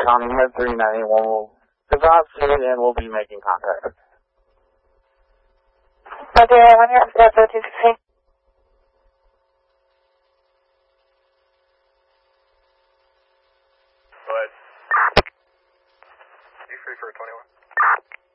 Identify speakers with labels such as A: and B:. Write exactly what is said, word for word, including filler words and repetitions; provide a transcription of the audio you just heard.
A: County, head three nine one will develop soon and we'll be making contact.
B: Okay, when you're at two sixteen.
C: Go ahead. You free for twenty-one?